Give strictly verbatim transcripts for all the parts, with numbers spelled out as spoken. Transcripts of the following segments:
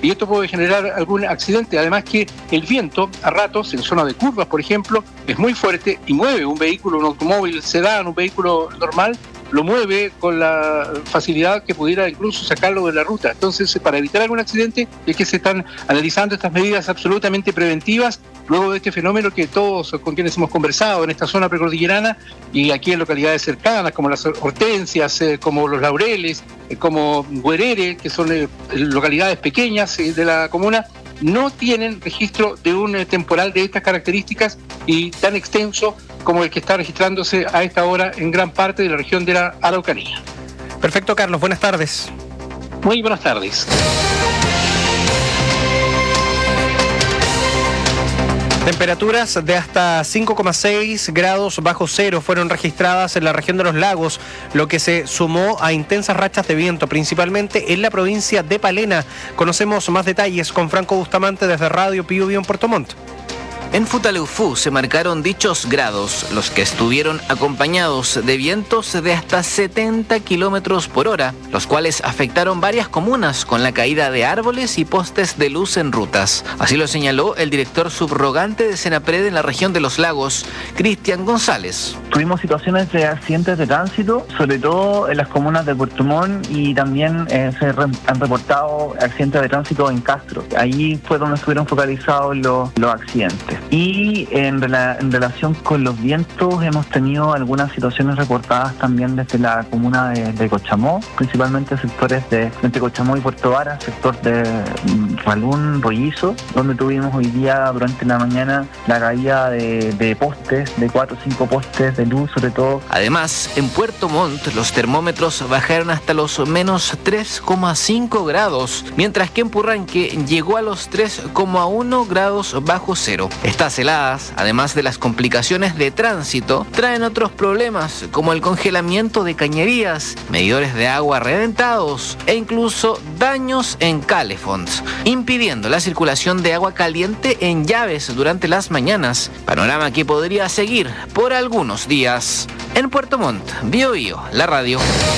y esto puede generar algún accidente. Además que el viento, a ratos, en zona de curvas, por ejemplo, es muy fuerte y mueve un vehículo, un automóvil sedán, un vehículo normal, lo mueve con la facilidad que pudiera incluso sacarlo de la ruta. Entonces, para evitar algún accidente, es que se están analizando estas medidas absolutamente preventivas, luego de este fenómeno que todos con quienes hemos conversado en esta zona precordillerana y aquí en localidades cercanas, como las Hortensias, eh, como Los Laureles, eh, como Guerere, que son eh, localidades pequeñas eh, de la comuna, no tienen registro de un eh, temporal de estas características y tan extenso como el que está registrándose a esta hora en gran parte de la región de la Araucanía. Perfecto, Carlos, buenas tardes. Muy buenas tardes. Temperaturas de hasta cinco coma seis grados bajo cero fueron registradas en la región de los lagos, lo que se sumó a intensas rachas de viento, principalmente en la provincia de Palena. Conocemos más detalles con Franco Bustamante desde Radio Pío Bio en Puerto Montt. En Futaleufú se marcaron dichos grados, los que estuvieron acompañados de vientos de hasta setenta kilómetros por hora, los cuales afectaron varias comunas con la caída de árboles y postes de luz en rutas. Así lo señaló el director subrogante de Senapred en la región de los lagos, Cristian González. Tuvimos situaciones de accidentes de tránsito, sobre todo en las comunas de Puerto Montt, y también eh, se re- han reportado accidentes de tránsito en Castro. Ahí fue donde estuvieron focalizados los, los accidentes. Y en, rela- en relación con los vientos hemos tenido algunas situaciones reportadas también desde la comuna de, de Cochamó, principalmente sectores de entre Cochamó y Puerto Vara, sector de mm, Ralún, Rollizo, donde tuvimos hoy día durante la mañana la caída de, de postes, de cuatro o cinco postes de luz sobre todo. Además, en Puerto Montt los termómetros bajaron hasta los menos tres coma cinco grados, mientras que en Purranque llegó a los tres coma uno grados bajo cero. Estas heladas, además de las complicaciones de tránsito, traen otros problemas como el congelamiento de cañerías, medidores de agua reventados e incluso daños en calefons, impidiendo la circulación de agua caliente en llaves durante las mañanas, panorama que podría seguir por algunos días. En Puerto Montt, Bio Bio, la radio.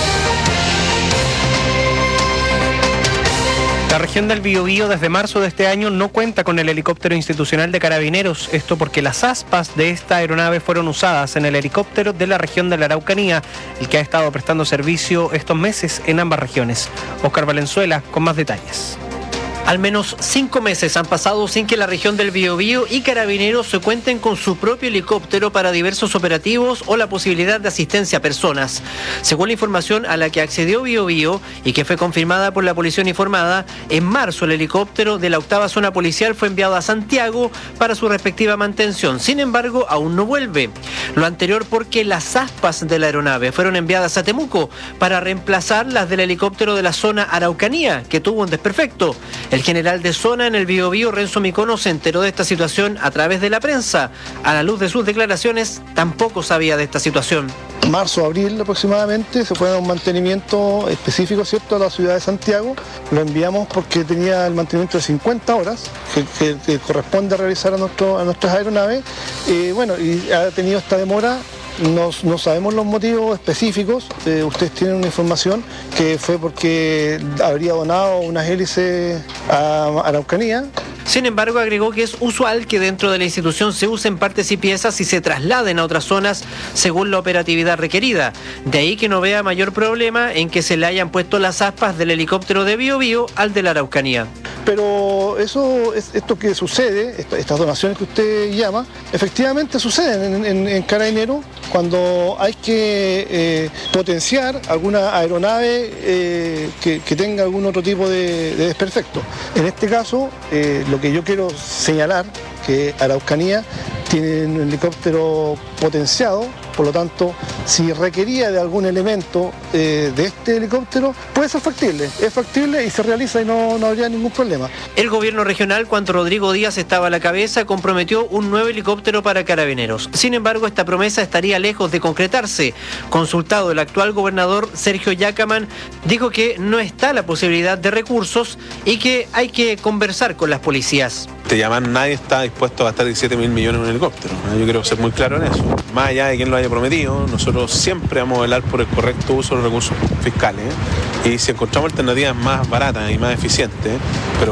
La región del Biobío desde marzo de este año no cuenta con el helicóptero institucional de Carabineros, esto porque las aspas de esta aeronave fueron usadas en el helicóptero de la región de la Araucanía, el que ha estado prestando servicio estos meses en ambas regiones. Óscar Valenzuela con más detalles. Al menos cinco meses han pasado sin que la región del Biobío y Carabineros se cuenten con su propio helicóptero para diversos operativos o la posibilidad de asistencia a personas. Según la información a la que accedió Biobío y que fue confirmada por la Policía Uniformada, en marzo el helicóptero de la octava zona policial fue enviado a Santiago para su respectiva mantención. Sin embargo, aún no vuelve. Lo anterior porque las aspas de la aeronave fueron enviadas a Temuco para reemplazar las del helicóptero de la zona Araucanía, que tuvo un desperfecto. El general de zona en el Biobío, Renzo Micono, se enteró de esta situación a través de la prensa. A la luz de sus declaraciones, tampoco sabía de esta situación. Marzo, abril aproximadamente, se fue a un mantenimiento específico, ¿cierto?, a la ciudad de Santiago. Lo enviamos porque tenía el mantenimiento de cincuenta horas, que, que, que corresponde realizar a, nuestro, a nuestras aeronaves. Eh, bueno, y ha tenido esta demora. No, no sabemos los motivos específicos, eh, ustedes tienen una información que fue porque habría donado unas hélices a Araucanía. Sin embargo, agregó que es usual que dentro de la institución se usen partes y piezas y se trasladen a otras zonas según la operatividad requerida. De ahí que no vea mayor problema en que se le hayan puesto las aspas del helicóptero de Biobío al de la Araucanía. Pero eso, esto que sucede, estas donaciones que usted llama, efectivamente suceden en, en, en Carabineros cuando hay que eh, potenciar alguna aeronave eh, que, que tenga algún otro tipo de, de desperfecto. En este caso, eh, lo que yo quiero señalar, que Araucanía tiene un helicóptero potenciado, por lo tanto, si requería de algún elemento eh, de este helicóptero, puede ser factible, es factible y se realiza y no, no habría ningún problema. El gobierno regional, cuando Rodrigo Díaz estaba a la cabeza, comprometió un nuevo helicóptero para Carabineros. Sin embargo, esta promesa estaría lejos de concretarse. Consultado el actual gobernador Sergio Yacaman, dijo que no está la posibilidad de recursos y que hay que conversar con las policías. Te llaman, nadie está dispuesto a gastar diecisiete mil millones en un helicóptero. Yo quiero ser muy claro en eso. Más allá de quien lo haya prometido, nosotros siempre vamos a velar por el correcto uso de los recursos fiscales, ¿eh? Y si encontramos alternativas más baratas y más eficientes, pero